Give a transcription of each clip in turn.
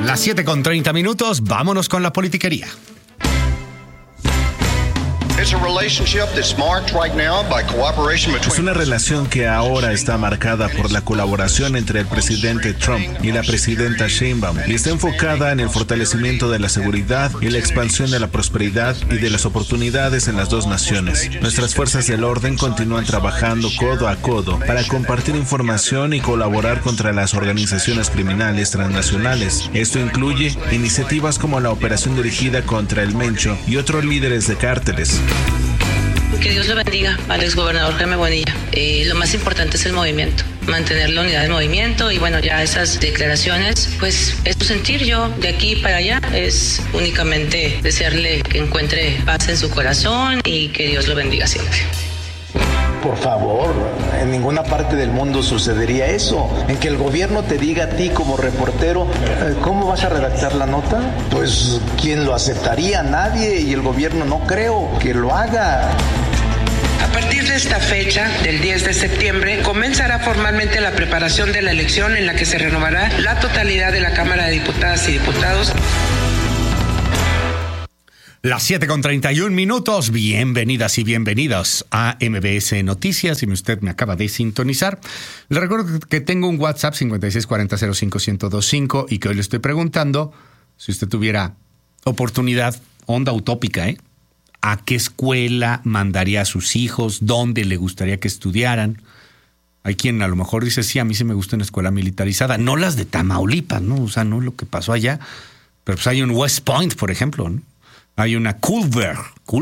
Las 7:30, vámonos con la politiquería. Es una relación que ahora está marcada por la colaboración entre el presidente Trump y la presidenta Sheinbaum y está enfocada en el fortalecimiento de la seguridad y la expansión de la prosperidad y de las oportunidades en las dos naciones. Nuestras fuerzas del orden continúan trabajando codo a codo para compartir información y colaborar contra las organizaciones criminales transnacionales. Esto incluye iniciativas como la operación dirigida contra el Mencho y otros líderes de cárteles. Que Dios lo bendiga al exgobernador Jaime Bonilla. Lo más importante es el movimiento, mantener la unidad del movimiento y bueno, ya esas declaraciones, pues es tu sentir. Yo de aquí para allá es únicamente desearle que encuentre paz en su corazón y que Dios lo bendiga siempre. Por favor, en ninguna parte del mundo sucedería eso, en que el gobierno te diga a ti como reportero, ¿cómo vas a redactar la nota? Pues, ¿quién lo aceptaría? Nadie, y el gobierno no creo que lo haga. A partir de esta fecha, del 10 de septiembre, comenzará formalmente la preparación de la elección en la que se renovará la totalidad de la Cámara de Diputadas y Diputados. Las 7:31, bienvenidas y bienvenidos a MBS Noticias. Si usted me acaba de sintonizar, le recuerdo que tengo un WhatsApp 5640-05-1025 y que hoy le estoy preguntando si usted tuviera oportunidad, onda utópica, ¿a qué escuela mandaría a sus hijos? ¿Dónde le gustaría que estudiaran? Hay quien a lo mejor dice, sí, a mí sí me gusta una escuela militarizada, no las de Tamaulipas, ¿no? O sea, no lo que pasó allá, pero pues hay un West Point, por ejemplo, ¿no? Hay una Culver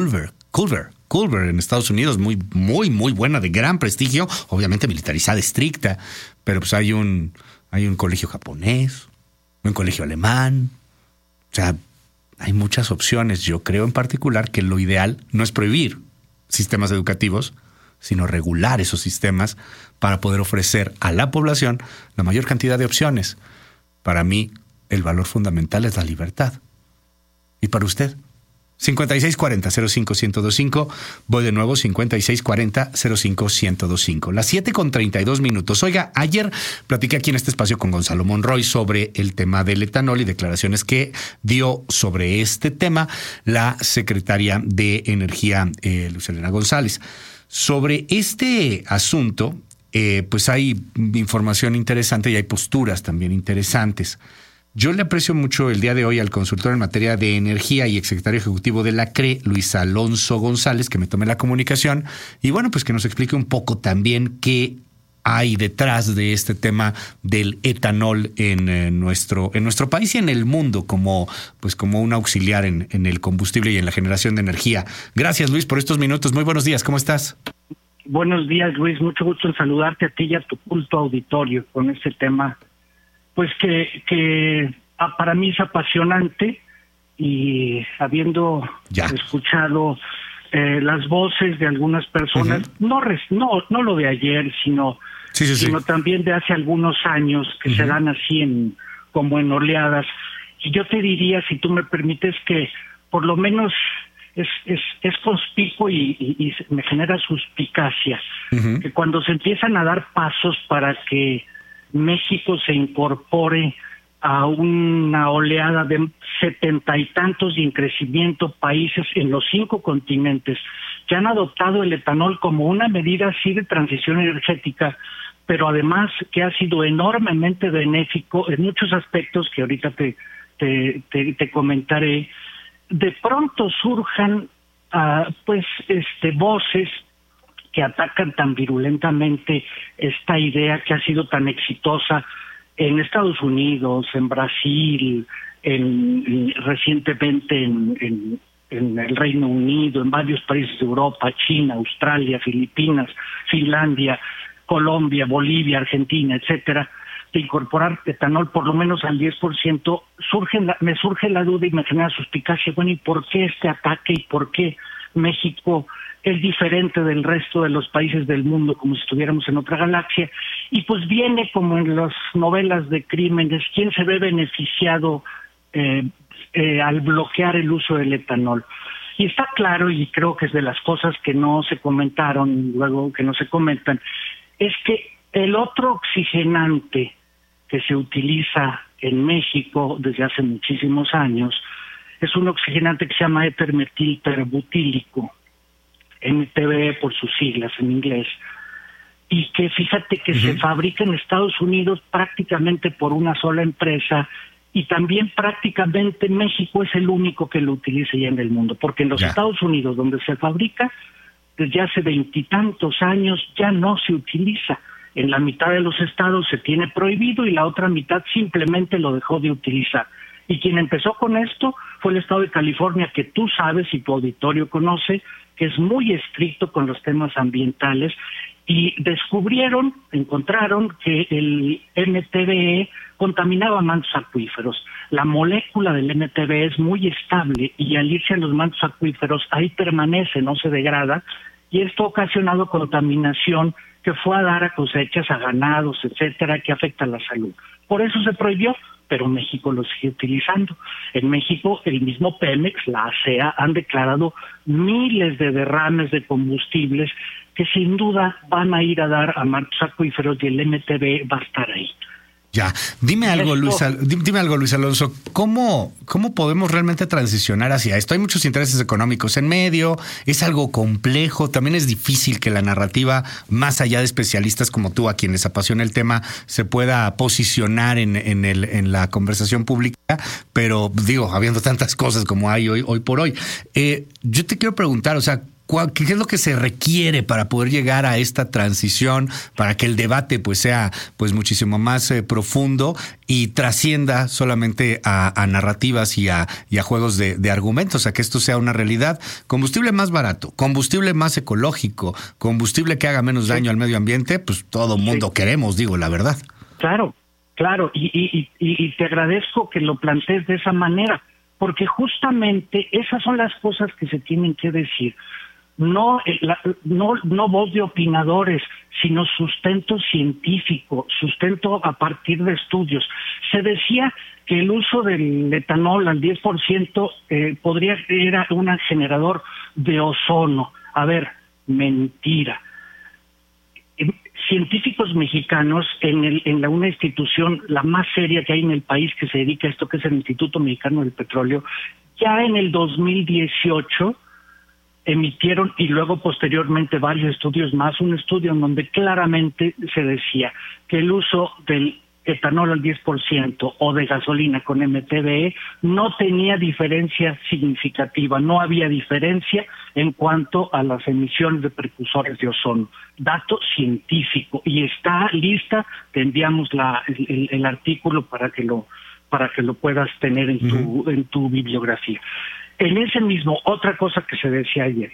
en Estados Unidos, muy, muy, muy buena, de gran prestigio, obviamente militarizada, estricta, pero pues hay un colegio japonés, un colegio alemán, o sea, hay muchas opciones. Yo creo en particular que lo ideal no es prohibir sistemas educativos, sino regular esos sistemas para poder ofrecer a la población la mayor cantidad de opciones. Para mí, el valor fundamental es la libertad. ¿Y para usted? 5640-05-1025. Voy de nuevo, 5640-05-1025. Las 7:32. Oiga, ayer platiqué aquí en este espacio con Gonzalo Monroy sobre el tema del etanol y declaraciones que dio sobre este tema la secretaria de Energía, Luz Helena González. Sobre este asunto, pues hay información interesante y hay posturas también interesantes. Yo le aprecio mucho el día de hoy al consultor en materia de energía y exsecretario ejecutivo de la CRE, Luis Alonso González, que me tome la comunicación y bueno, pues que nos explique un poco también qué hay detrás de este tema del etanol en nuestro país y en el mundo como un auxiliar en el combustible y en la generación de energía. Gracias, Luis, por estos minutos. Muy buenos días, ¿cómo estás? Buenos días, Luis. Mucho gusto en saludarte a ti y a tu culto auditorio con este tema. Pues que para mí es apasionante y habiendo escuchado las voces de algunas personas, no lo de ayer, sino también de hace algunos años que se dan así como en oleadas. Y yo te diría, si tú me permites, que por lo menos es conspicuo y me genera suspicacia, que cuando se empiezan a dar pasos para que México se incorpore a una oleada de 70 y tantos y en crecimiento países en los 5 continentes que han adoptado el etanol como una medida así de transición energética, pero además que ha sido enormemente benéfico en muchos aspectos que ahorita te comentaré. De pronto surjan voces que atacan tan virulentamente esta idea que ha sido tan exitosa en Estados Unidos, en Brasil, recientemente en el Reino Unido, en varios países de Europa, China, Australia, Filipinas, Finlandia, Colombia, Bolivia, Argentina, etcétera, de incorporar etanol por lo menos al 10%, me surge la duda y me genera suspicacia. Bueno, ¿y por qué este ataque y por qué México es diferente del resto de los países del mundo, como si estuviéramos en otra galaxia? Y pues viene como en las novelas de crímenes, ¿quién se ve beneficiado al bloquear el uso del etanol? Y está claro, y creo que es de las cosas que no se comentaron, luego que no se comentan, es que el otro oxigenante que se utiliza en México desde hace muchísimos años es un oxigenante que se llama éter-metilterbutílico, MTBE por sus siglas en inglés, y que fíjate que se fabrica en Estados Unidos prácticamente por una sola empresa, y también prácticamente México es el único que lo utiliza ya en el mundo, porque en los Estados Unidos, donde se fabrica, desde hace 20 y tantos años ya no se utiliza. En la mitad de los estados se tiene prohibido y la otra mitad simplemente lo dejó de utilizar. Y quien empezó con esto fue el estado de California, que tú sabes y tu auditorio conoce, que es muy estricto con los temas ambientales, y encontraron que el MTBE contaminaba mantos acuíferos. La molécula del MTBE es muy estable y al irse a los mantos acuíferos ahí permanece, no se degrada, y esto ha ocasionado contaminación que fue a dar a cosechas, a ganados, etcétera, que afecta a la salud. Por eso se prohibió, pero México lo sigue utilizando. En México, el mismo Pemex, la ASEA, han declarado miles de derrames de combustibles que sin duda van a ir a dar a mantos acuíferos y el MTBE va a estar ahí. Ya, dime algo, Luis Alonso, ¿cómo podemos realmente transicionar hacia esto? Hay muchos intereses económicos en medio, es algo complejo, también es difícil que la narrativa, más allá de especialistas como tú, a quienes apasiona el tema, se pueda posicionar en la conversación pública, pero digo, habiendo tantas cosas como hay hoy por hoy. Yo te quiero preguntar, o sea, ¿qué es lo que se requiere para poder llegar a esta transición, para que el debate pues sea pues muchísimo más profundo y trascienda solamente a narrativas y a juegos de argumentos, a que esto sea una realidad? Combustible más barato, combustible más ecológico, combustible que haga menos daño al medio ambiente, pues todo mundo queremos, digo la verdad. Claro, y te agradezco que lo plantees de esa manera, porque justamente esas son las cosas que se tienen que decir. No voz de opinadores, sino sustento científico, sustento a partir de estudios. Se decía que el uso del etanol al 10% era un generador de ozono. A ver, mentira. Científicos mexicanos en una institución, la más seria que hay en el país que se dedica a esto, que es el Instituto Mexicano del Petróleo, ya en el 2018 emitieron, y luego posteriormente varios estudios más, un estudio en donde claramente se decía que el uso del etanol al 10% o de gasolina con MTBE no tenía diferencia significativa, no había diferencia en cuanto a las emisiones de precursores de ozono. Dato científico, y está lista, te enviamos el artículo para que lo puedas tener en tu bibliografía. En ese mismo, otra cosa que se decía ayer,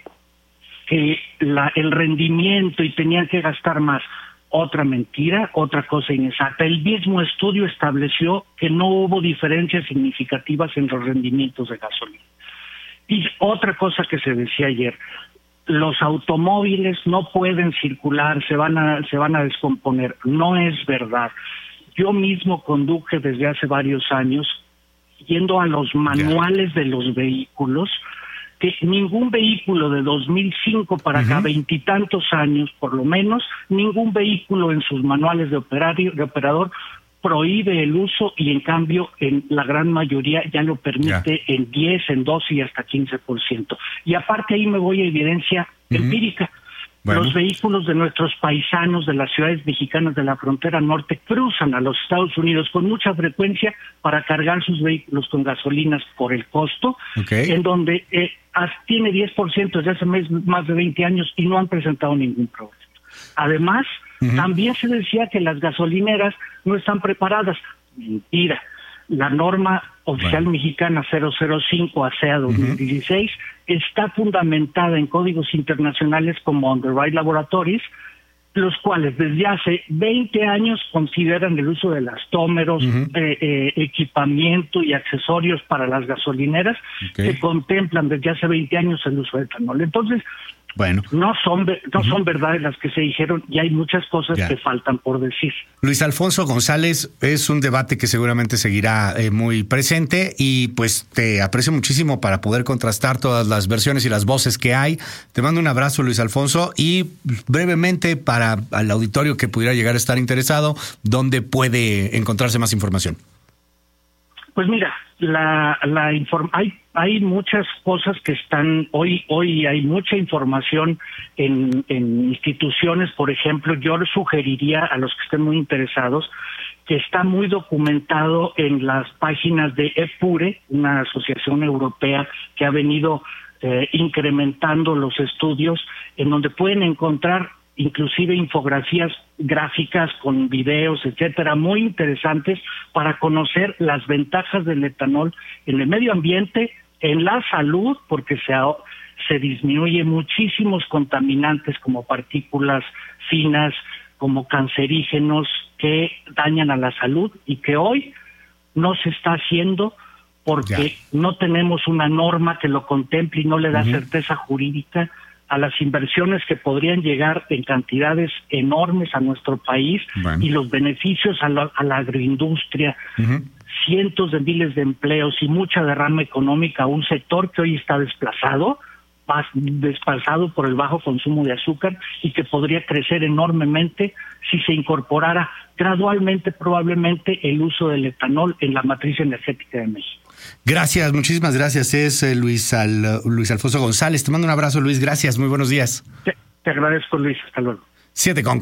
que el rendimiento y tenían que gastar más, otra mentira, otra cosa inexacta. El mismo estudio estableció que no hubo diferencias significativas en los rendimientos de gasolina. Y otra cosa que se decía ayer, los automóviles no pueden circular, se van a descomponer. No es verdad. Yo mismo conduje desde hace varios años, yendo a los manuales de los vehículos, que ningún vehículo de 2005 para acá, 20 y tantos años por lo menos, ningún vehículo en sus manuales de operador prohíbe el uso, y en cambio en la gran mayoría ya lo permite en 10, en 12 y hasta 15%. Y aparte ahí me voy a evidencia empírica. Bueno. Los vehículos de nuestros paisanos de las ciudades mexicanas de la frontera norte cruzan a los Estados Unidos con mucha frecuencia para cargar sus vehículos con gasolinas por el costo, en donde tiene 10% desde hace más de 20 años y no han presentado ningún problema. Además, también se decía que las gasolineras no están preparadas. Mentira. La norma oficial mexicana 005 ASEA 2016 está fundamentada en códigos internacionales como Underwrite Laboratories, los cuales desde hace 20 años consideran el uso de elastómeros, equipamiento y accesorios para las gasolineras, que contemplan desde hace 20 años el uso de etanol. Entonces, Bueno. No son verdades las que se dijeron y hay muchas cosas que faltan por decir. Luis Alfonso González, es un debate que seguramente seguirá muy presente y pues te aprecio muchísimo para poder contrastar todas las versiones y las voces que hay. Te mando un abrazo, Luis Alfonso, y brevemente para el auditorio que pudiera llegar a estar interesado, ¿dónde puede encontrarse más información? Pues mira, hay muchas cosas que están hoy hay mucha información en instituciones. Por ejemplo, yo les sugeriría a los que estén muy interesados que está muy documentado en las páginas de EPURE, una asociación europea que ha venido incrementando los estudios, en donde pueden encontrar inclusive infografías gráficas con videos, etcétera, muy interesantes para conocer las ventajas del etanol en el medio ambiente, en la salud, porque se disminuye muchísimos contaminantes como partículas finas, como cancerígenos que dañan a la salud y que hoy no se está haciendo porque no tenemos una norma que lo contemple y no le da certeza jurídica a las inversiones que podrían llegar en cantidades enormes a nuestro país y los beneficios a la agroindustria, cientos de miles de empleos y mucha derrama económica a un sector que hoy está desplazado por el bajo consumo de azúcar y que podría crecer enormemente si se incorporara gradualmente, probablemente, el uso del etanol en la matriz energética de México. Gracias, muchísimas gracias. Es Luis Alfonso González. Te mando un abrazo, Luis. Gracias, muy buenos días. Te agradezco, Luis. Hasta luego. 7:40